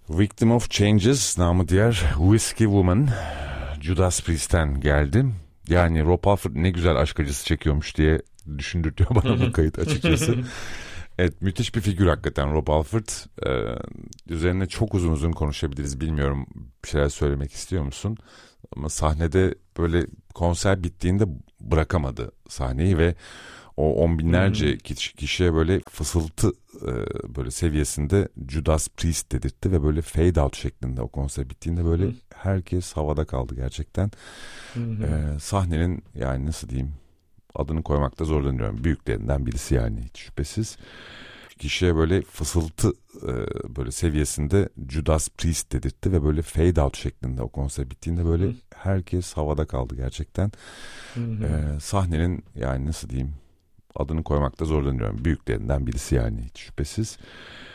Victim of Changes, namı diğer Whiskey Woman, Judas Priest'ten geldi. Yani Rob Halford ne güzel aşk acısı çekiyormuş diye düşündürtüyor bana bu kayıt açıkçası. Evet, müthiş bir figür hakikaten Rob Halford. Üzerine çok uzun uzun konuşabiliriz. Bilmiyorum, bir şeyler söylemek istiyor musun? Ama sahnede böyle konser bittiğinde bırakamadı sahneyi ve o on binlerce kişiye böyle fısıltı böyle seviyesinde Judas Priest dedirtti ve böyle fade out şeklinde o konser bittiğinde böyle herkes havada kaldı gerçekten. Sahnenin, yani nasıl diyeyim, adını koymakta zorlanıyorum. Büyüklerinden birisi yani, hiç şüphesiz. Kişiye böyle fısıltı böyle seviyesinde Judas Priest dedirtti ve böyle fade out şeklinde o konser bittiğinde böyle herkes havada kaldı gerçekten. Sahnenin, yani nasıl diyeyim, adını koymakta zorlanıyorum. Büyüklerinden birisi yani, hiç şüphesiz.